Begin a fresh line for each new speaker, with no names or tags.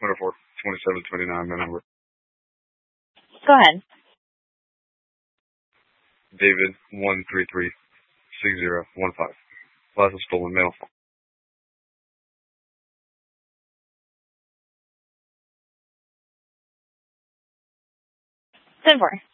2729, my number.
Go ahead.
David 1336015. Plaza stolen mail.
10-4.